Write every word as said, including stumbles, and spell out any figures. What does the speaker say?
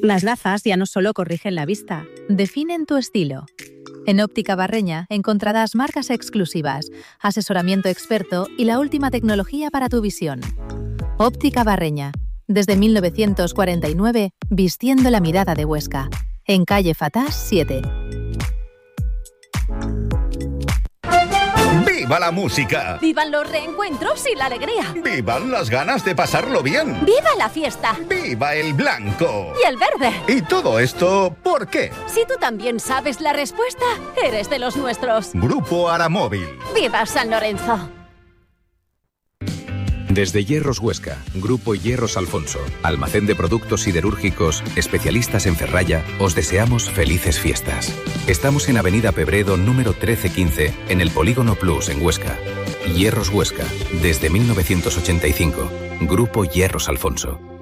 Las gafas ya no solo corrigen la vista, definen tu estilo. En Óptica Barreña encontrarás marcas exclusivas, asesoramiento experto y la última tecnología para tu visión. Óptica Barreña, desde mil novecientos cuarenta y nueve, vistiendo la mirada de Huesca. En calle Fatás siete. ¡Viva la música! ¡Vivan los reencuentros y la alegría! ¡Vivan las ganas de pasarlo bien! ¡Viva la fiesta! ¡Viva el blanco! ¡Y el verde! ¿Y todo esto por qué? Si tú también sabes la respuesta, eres de los nuestros. Grupo Aramóvil. ¡Viva San Lorenzo! Desde Hierros Huesca, Grupo Hierros Alfonso, almacén de productos siderúrgicos, especialistas en ferralla, os deseamos felices fiestas. Estamos en Avenida Pebredo número trece quince, en el Polígono Plus en Huesca. Hierros Huesca, desde mil novecientos ochenta y cinco, Grupo Hierros Alfonso.